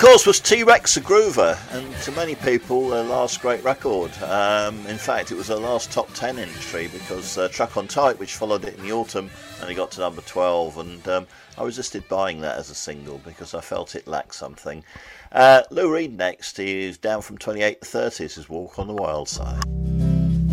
course, was T-Rex a Groover, and to many people, their last great record. In fact, it was their last top 10 entry, because Truck on Tight, which followed it in the autumn, only got to number 12, and I resisted buying that as a single because I felt it lacked something. Lou Reed next. He's down from 28 to 30. This is Walk on the Wild Side.